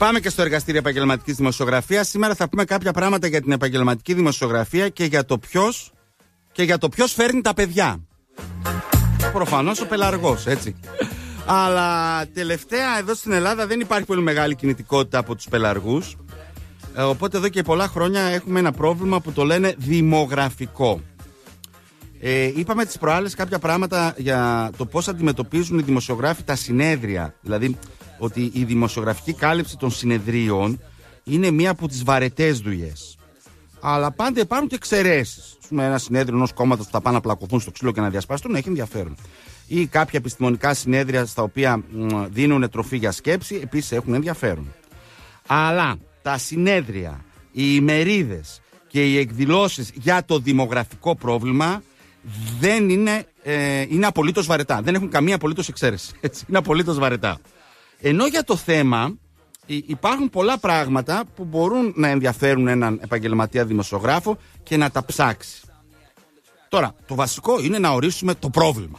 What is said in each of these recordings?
Πάμε και στο εργαστήριο επαγγελματικής δημοσιογραφίας. Σήμερα θα πούμε κάποια πράγματα για την επαγγελματική δημοσιογραφία και για το ποιος φέρνει τα παιδιά. Προφανώς ο πελαργός, έτσι. Αλλά τελευταία εδώ στην Ελλάδα δεν υπάρχει πολύ μεγάλη κινητικότητα από τους πελαργούς. Οπότε εδώ και πολλά χρόνια έχουμε ένα πρόβλημα που το λένε δημογραφικό. Είπαμε τις προάλλες κάποια πράγματα για το πώς αντιμετωπίζουν οι δημοσιογράφοι τα συνέδρια. Δηλαδή ότι η δημοσιογραφική κάλυψη των συνεδρίων είναι μία από τις βαρετές δουλειές. Αλλά πάντα υπάρχουν και εξαιρέσεις. Ένα συνέδριο ενός κόμματος που θα πάνε να πλακωθούν στο ξύλο και να διασπαστούν έχει ενδιαφέρον. Ή κάποια επιστημονικά συνέδρια στα οποία δίνουν τροφή για σκέψη επίσης έχουν ενδιαφέρον. Αλλά τα συνέδρια, οι ημερίδες και οι εκδηλώσεις για το δημογραφικό πρόβλημα δεν είναι απολύτως βαρετά. Δεν έχουν καμία απολύτως εξαίρεση. Έτσι, είναι απολύτως βαρετά. Ενώ για το θέμα υπάρχουν πολλά πράγματα που μπορούν να ενδιαφέρουν έναν επαγγελματία δημοσιογράφο και να τα ψάξει. Τώρα, το βασικό είναι να ορίσουμε το πρόβλημα.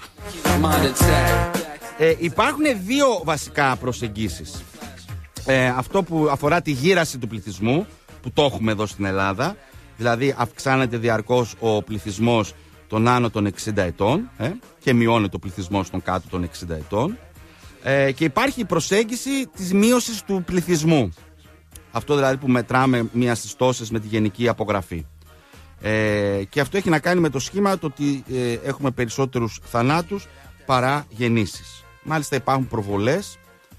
Υπάρχουν δύο βασικά προσεγγίσεις. Αυτό που αφορά τη γύραση του πληθυσμού, που το έχουμε εδώ στην Ελλάδα, δηλαδή αυξάνεται διαρκώς ο πληθυσμός των άνω των 60 ετών και μειώνεται ο πληθυσμός των κάτω των 60 ετών. Και υπάρχει η προσέγγιση της μείωσης του πληθυσμού. Αυτό δηλαδή που μετράμε μία στις τόσες με τη γενική απογραφή. Και αυτό έχει να κάνει με το σχήμα το ότι έχουμε περισσότερους θανάτους παρά γεννήσεις. Μάλιστα υπάρχουν προβολές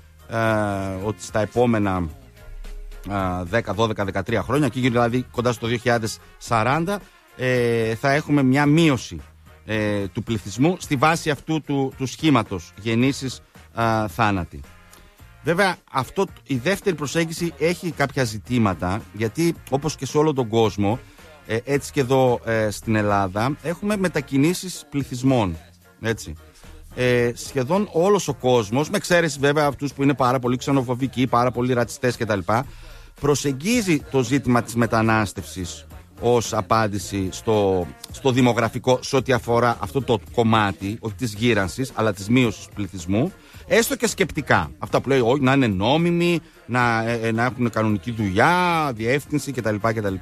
ότι στα επόμενα 10, 12, 13 χρόνια, και δηλαδή κοντά στο 2040, θα έχουμε μια μείωση του πληθυσμού στη βάση αυτού του σχήματος γεννήσεις, θάνατοι. Βέβαια η δεύτερη προσέγγιση έχει κάποια ζητήματα, γιατί όπως και σε όλο τον κόσμο, έτσι και εδώ στην Ελλάδα έχουμε μετακινήσεις πληθυσμών, έτσι. Σχεδόν όλος ο κόσμος, με εξαίρεση βέβαια αυτούς που είναι πάρα πολύ ξενοφοβικοί, πάρα πολύ ρατσιστές κτλ., προσεγγίζει το ζήτημα της μετανάστευσης ως απάντηση στο δημογραφικό, σε ό,τι αφορά αυτό το κομμάτι, όχι της γύρανσης αλλά της μείωσης του πληθυσμού, έστω και σκεπτικά. Αυτά που λέει όχι, να είναι νόμιμοι, να έχουν κανονική δουλειά, διεύθυνση κτλ.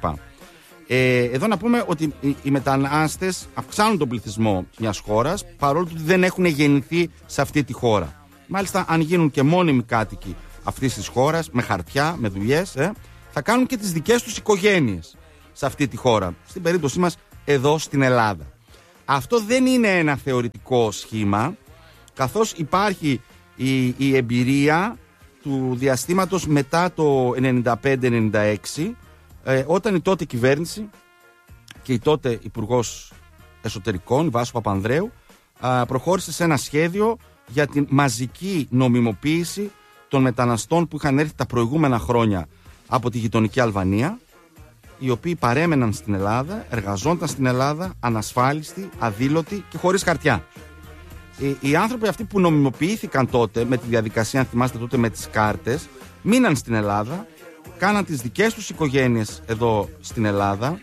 Εδώ να πούμε ότι οι μετανάστες αυξάνουν τον πληθυσμό μιας χώρας, παρόλο που δεν έχουν γεννηθεί σε αυτή τη χώρα. Μάλιστα, αν γίνουν και μόνιμοι κάτοικοι αυτής της χώρας, με χαρτιά, με δουλειές, θα κάνουν και τις δικές τους οικογένειες σε αυτή τη χώρα. Στην περίπτωσή μας, εδώ στην Ελλάδα. Αυτό δεν είναι ένα θεωρητικό σχήμα, καθώς υπάρχει η εμπειρία του διαστήματος μετά το 95-96, όταν η τότε κυβέρνηση και η τότε Υπουργός Εσωτερικών, η Βάσο Παπανδρέου, προχώρησε σε ένα σχέδιο για την μαζική νομιμοποίηση των μεταναστών που είχαν έρθει τα προηγούμενα χρόνια από τη γειτονική Αλβανία, οι οποίοι παρέμεναν στην Ελλάδα, εργαζόνταν στην Ελλάδα, ανασφάλιστοι, αδήλωτοι και χωρίς χαρτιά. Οι άνθρωποι αυτοί που νομιμοποιήθηκαν τότε με τη διαδικασία, αν θυμάστε τότε με τις κάρτες, μείναν στην Ελλάδα, κάναν τις δικές τους οικογένειες εδώ στην Ελλάδα,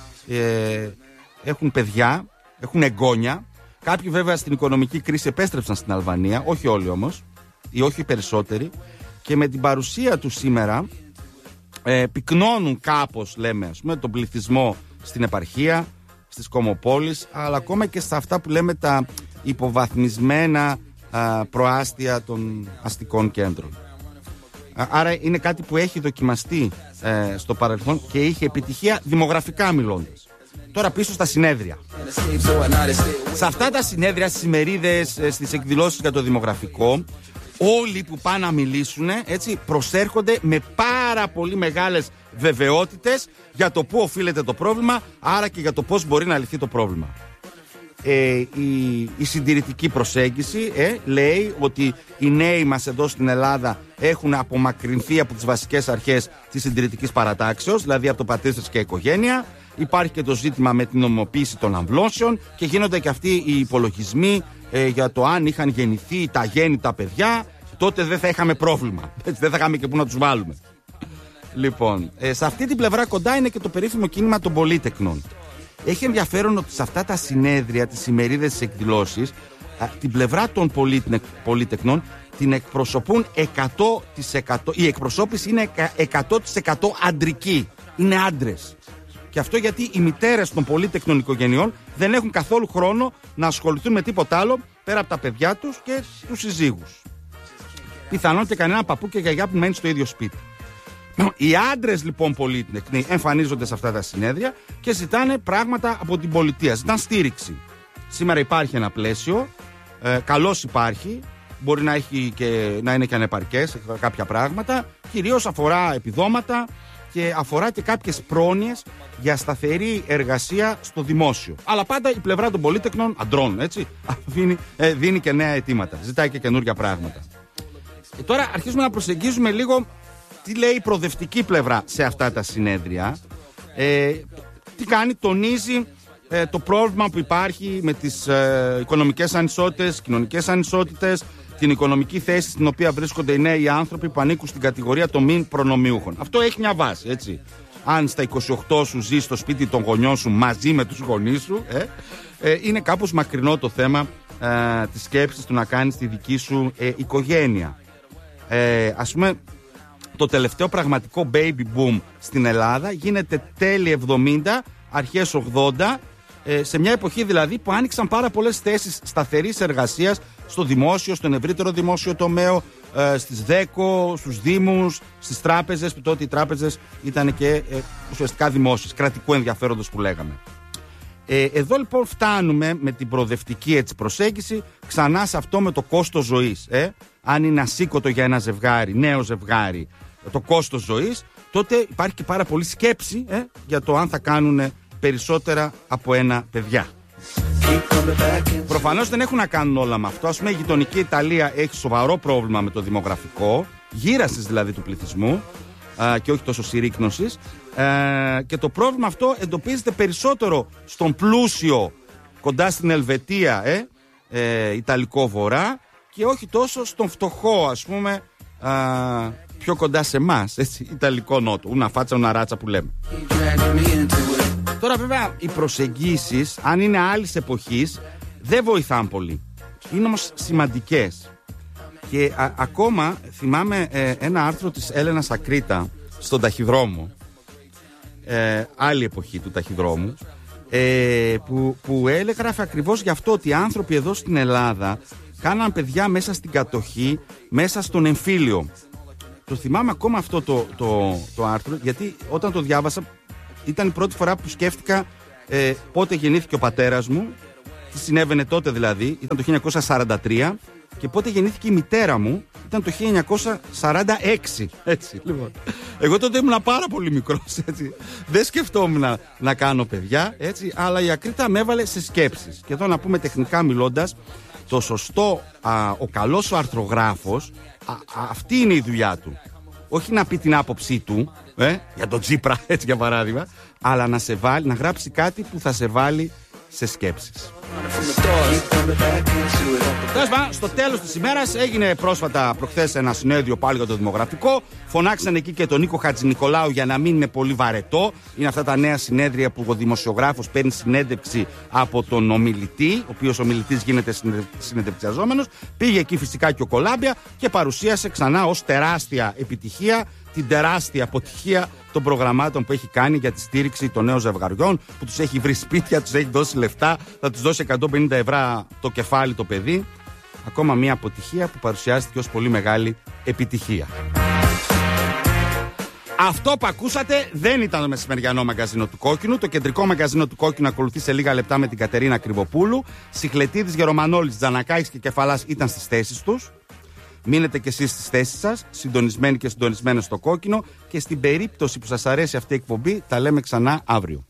έχουν παιδιά, έχουν εγγόνια. Κάποιοι βέβαια στην οικονομική κρίση επέστρεψαν στην Αλβανία, όχι όλοι όμως, ή όχι οι περισσότεροι, και με την παρουσία τους σήμερα πυκνώνουν κάπως, λέμε, ας πούμε, τον πληθυσμό στην επαρχία, στις κομοπόλεις, αλλά ακόμα και στα αυτά που λέμε τα υποβαθμισμένα προάστια των αστικών κέντρων. Άρα είναι κάτι που έχει δοκιμαστεί στο παρελθόν και είχε επιτυχία δημογραφικά μιλώντας. Τώρα πίσω στα συνέδρια. Σε αυτά τα συνέδρια, στις ημερίδες, στις εκδηλώσεις για το δημογραφικό, όλοι που πάνε να μιλήσουν, έτσι, προσέρχονται με πάρα πολύ μεγάλες βεβαιότητες για το πού οφείλεται το πρόβλημα, άρα και για το πώς μπορεί να λυθεί το πρόβλημα. Η συντηρητική προσέγγιση λέει ότι οι νέοι μας εδώ στην Ελλάδα έχουν απομακρυνθεί από τις βασικές αρχές της συντηρητικής παρατάξεως, δηλαδή από το πατρίδες και οικογένεια. Υπάρχει και το ζήτημα με την νομιμοποίηση των αμβλώσεων και γίνονται και αυτοί οι υπολογισμοί για το αν είχαν γεννηθεί τα γέννητα παιδιά, τότε δεν θα είχαμε πρόβλημα. Έτσι, δεν θα είχαμε και πού να τους βάλουμε. Λοιπόν, σε αυτή την πλευρά κοντά είναι και το περίφημο κίνημα των πολίτεκνων. Έχει ενδιαφέρον ότι σε αυτά τα συνέδρια, τις ημερίδες, τις εκδηλώσεις, την πλευρά των πολίτεκνων την εκπροσωπούν 100%. Η εκπροσώπηση είναι 100% αντρική. Είναι άντρες. Και αυτό γιατί οι μητέρες των πολύτεκνων οικογενειών δεν έχουν καθόλου χρόνο να ασχοληθούν με τίποτα άλλο πέρα από τα παιδιά τους και τους συζύγους. Πιθανόν και κανένα παππού και γιαγιά που μένει στο ίδιο σπίτι. Οι άντρες λοιπόν πολύτεκνοι εμφανίζονται σε αυτά τα συνέδρια και ζητάνε πράγματα από την πολιτεία. Ζητάνε στήριξη. Σήμερα υπάρχει ένα πλαίσιο, καλώς υπάρχει, μπορεί να είναι και ανεπαρκές κάποια πράγματα, κυρίως αφορά επιδόματα και αφορά και κάποιες πρόνοιες για σταθερή εργασία στο δημόσιο. Αλλά πάντα η πλευρά των πολύτεκνων, αντρών, έτσι, δίνει και νέα αιτήματα, ζητάει και καινούργια πράγματα. Τώρα αρχίζουμε να προσεγγίζουμε λίγο τι λέει η προοδευτική πλευρά σε αυτά τα συνέδρια. Τι κάνει, τονίζει το πρόβλημα που υπάρχει με τις οικονομικές ανισότητες, κοινωνικές ανισότητες, την οικονομική θέση στην οποία βρίσκονται οι νέοι άνθρωποι που ανήκουν στην κατηγορία των μη προνομιούχων. Αυτό έχει μια βάση, έτσι. Αν στα 28 σου ζεις στο σπίτι των γονιών σου μαζί με τους γονείς σου, είναι κάπως μακρινό το θέμα της σκέψης του να κάνεις τη δική σου οικογένεια. Ας πούμε, το τελευταίο πραγματικό baby boom στην Ελλάδα γίνεται τέλη 70, αρχές 80, σε μια εποχή δηλαδή που άνοιξαν πάρα πολλές θέσεις σταθερής εργασίας στο δημόσιο, στον ευρύτερο δημόσιο τομέα, στις ΔΕΚΟ, στους δήμους, στις τράπεζες, που τότε οι τράπεζες ήταν και ουσιαστικά δημόσιες, κρατικού ενδιαφέροντος που λέγαμε. Εδώ λοιπόν φτάνουμε με την προοδευτική προσέγγιση ξανά σε αυτό με το κόστος ζωής. Αν είναι ασήκωτο για ένα ζευγάρι, νέο ζευγάρι, το κόστος ζωής, τότε υπάρχει και πάρα πολλή σκέψη για το αν θα κάνουν περισσότερα από ένα παιδιά. Προφανώς δεν έχουν να κάνουν όλα με αυτό. Ας πούμε, η γειτονική Ιταλία έχει σοβαρό πρόβλημα με το δημογραφικό, γύρασης δηλαδή του πληθυσμού και όχι τόσο συρρίκνωσης, και το πρόβλημα αυτό εντοπίζεται περισσότερο στον πλούσιο, κοντά στην Ελβετία, Ιταλικό βορρά, και όχι τόσο στον φτωχό, ας πούμε, πιο κοντά σε εμάς, Ιταλικό νότο, ούνα φάτσα, ούνα ράτσα που λέμε. Τώρα βέβαια οι προσεγγίσεις, αν είναι άλλης εποχής, δεν βοηθάνε πολύ. Είναι όμως σημαντικές. Και ακόμα θυμάμαι ένα άρθρο της Έλενας Ακρίτα στον Ταχυδρόμο, άλλη εποχή του Ταχυδρόμου, που έγραφε ακριβώς γι' αυτό, ότι οι άνθρωποι εδώ στην Ελλάδα κάναν παιδιά μέσα στην κατοχή, μέσα στον εμφύλιο. Το θυμάμαι ακόμα αυτό το άρθρο, γιατί όταν το διάβασα ήταν η πρώτη φορά που σκέφτηκα πότε γεννήθηκε ο πατέρας μου, τι συνέβαινε τότε δηλαδή, ήταν το 1943, και πότε γεννήθηκε η μητέρα μου, ήταν το 1946. Έτσι, λοιπόν. Εγώ τότε ήμουν πάρα πολύ μικρός, έτσι. Δεν σκεφτόμουν να κάνω παιδιά, έτσι, αλλά η Ακρίτα με έβαλε σε σκέψεις. Και εδώ να πούμε τεχνικά μιλώντας, το σωστό, ο καλός ο αρθρογράφος, αυτή είναι η δουλειά του. Όχι να πει την άποψή του, για τον Τσίπρα, έτσι για παράδειγμα, αλλά να γράψει κάτι που θα σε βάλει σε σκέψεις. Στο τέλος της ημέρας έγινε πρόσφατα προχθές ένα συνέδριο πάλι για το δημογραφικό. Φωνάξαν εκεί και τον Νίκο Χατζηνικολάου για να μην είναι πολύ βαρετό. Είναι αυτά τα νέα συνέδρια που ο δημοσιογράφος παίρνει συνέντευξη από τον ομιλητή, ο οποίος ομιλητής γίνεται συνεντευξιαζόμενος. Πήγε εκεί φυσικά και ο Κολάμπια και παρουσίασε ξανά ως τεράστια επιτυχία την τεράστια αποτυχία των προγραμμάτων που έχει κάνει για τη στήριξη των νέων ζευγαριών, που τους έχει βρει σπίτια, τους έχει δώσει λεφτά, θα τους δώσει 150 ευρώ το κεφάλι το παιδί. Ακόμα μια αποτυχία που παρουσιάστηκε ως πολύ μεγάλη επιτυχία. Αυτό που ακούσατε δεν ήταν το μεσημεριανό μαγκαζίνο του Κόκκινου. Το κεντρικό μαγκαζίνο του Κόκκινου ακολουθεί σε λίγα λεπτά με την Κατερίνα Κρυβοπούλου. Σιχλετίδης, Γερομανόλης, Τζανακάκης και Κεφαλάς ήταν στις θέσεις τους. Μείνετε και εσείς στις θέσεις σας, συντονισμένοι και συντονισμένες στο Κόκκινο, και στην περίπτωση που σας αρέσει αυτή η εκπομπή, τα λέμε ξανά αύριο.